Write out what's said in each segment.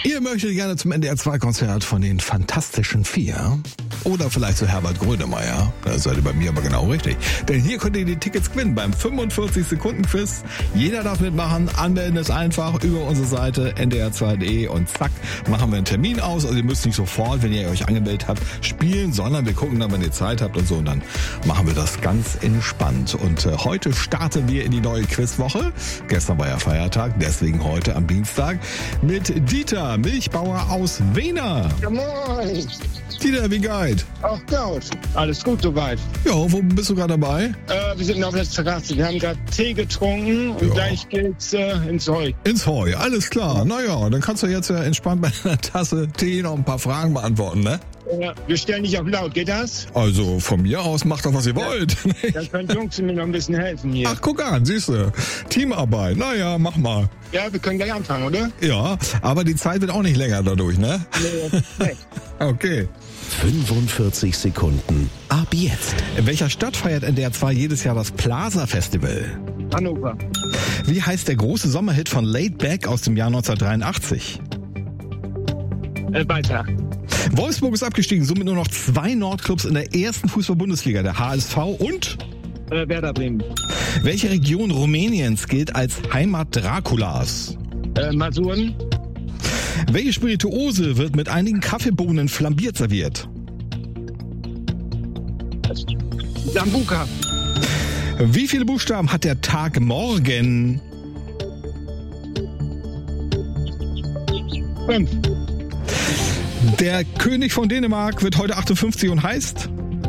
Ihr möchtet gerne zum NDR2-Konzert von den Fantastischen Vier oder vielleicht zu Herbert Grönemeyer. Da seid ihr bei mir aber genau richtig. Denn hier könnt ihr die Tickets gewinnen beim 45-Sekunden-Quiz. Jeder darf mitmachen. Anmelden ist einfach über unsere Seite ndr2.de und zack, machen wir einen Termin aus. Also ihr müsst nicht sofort, wenn ihr euch angemeldet habt, spielen, sondern wir gucken dann, wenn ihr Zeit habt und so. Und dann machen wir das ganz entspannt. Und heute starten wir in die neue Quizwoche. Gestern war ja Feiertag, deswegen heute am Dienstag mit Dieter, Milchbauer aus Wehner. Ja, moin. Dieter, wie geht's? Ach gut, alles gut soweit. Ja, wo bist du gerade dabei? Wir sind auf der Terrasse, wir haben gerade Tee getrunken und gleich geht's ins Heu. Ins Heu, alles klar. Naja, dann kannst du jetzt ja entspannt bei einer Tasse Tee noch ein paar Fragen beantworten, ne? Ja, wir stellen nicht auf laut, geht das? Also von mir aus macht doch, was ihr wollt. Dann können Jungs mir noch ein bisschen helfen hier. Ach, guck an, siehst du. Teamarbeit, naja, mach mal. Ja, wir können gleich anfangen, oder? Ja, aber die Zeit wird auch nicht länger dadurch, ne? Nee. Okay. 45 Sekunden ab jetzt. In welcher Stadt feiert NDR2 jedes Jahr das Plaza Festival? Hannover. Wie heißt der große Sommerhit von Laid Back aus dem Jahr 1983? Weiter. Wolfsburg ist abgestiegen, somit nur noch 2 Nordclubs in der ersten Fußball-Bundesliga, der HSV und Werder Bremen. welche Region Rumäniens gilt als Heimat Draculas? Masuren. Welche Spirituose wird mit einigen Kaffeebohnen flambiert serviert? Sambuca. Wie viele Buchstaben hat der Tag morgen? 5. Der König von Dänemark wird heute 58 und heißt?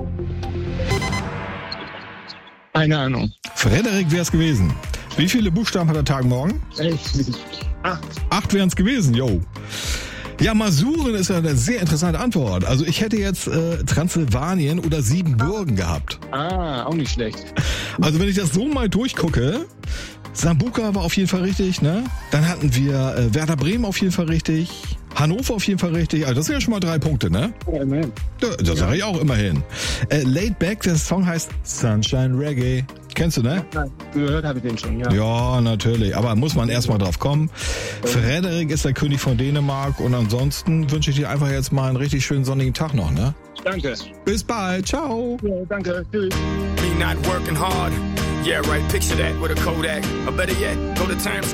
Keine Ahnung. Frederik wäre es gewesen. Wie viele Buchstaben hat der Tag morgen? 8. 8 wären es gewesen, yo. Ja, Masuren ist ja eine sehr interessante Antwort. Also ich hätte jetzt Transsilvanien oder Siebenbürgen gehabt. Ah, auch nicht schlecht. Also wenn ich das so mal durchgucke, Sambuca war auf jeden Fall richtig, ne? Dann hatten wir Werder Bremen auf jeden Fall richtig, Hannover auf jeden Fall richtig. Also das sind ja schon mal 3 Punkte, ne? Ja, immerhin. Ja, das sage ich auch immerhin. Laid Back, der Song heißt Sunshine Reggae. Kennst du, ne? Nein, gehört habe ich den schon, ja. Ja, natürlich. Aber muss man erstmal drauf kommen. Frederik ist der König von Dänemark und ansonsten wünsche ich dir einfach jetzt mal einen richtig schönen sonnigen Tag noch, ne? Danke. Bis bald. Ciao. Ja, danke. Tschüss. Me not working hard. Yeah, right. Picture that with a Kodak. Or better yet, go to Times